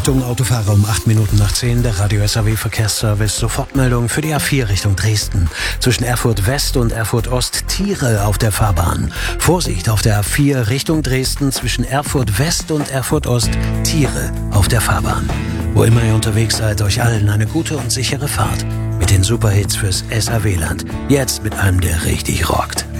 Achtung, Autofahrer, um 8 Minuten nach 10, der Radio SAW Verkehrsservice. Sofortmeldung für die A4 Richtung Dresden. Zwischen Erfurt West und Erfurt Ost Tiere auf der Fahrbahn. Vorsicht auf der A4 Richtung Dresden zwischen Erfurt West und Erfurt Ost Tiere auf der Fahrbahn. Wo immer ihr unterwegs seid, euch allen eine gute und sichere Fahrt. Mit den Superhits fürs SAW-Land. Jetzt mit einem, der richtig rockt.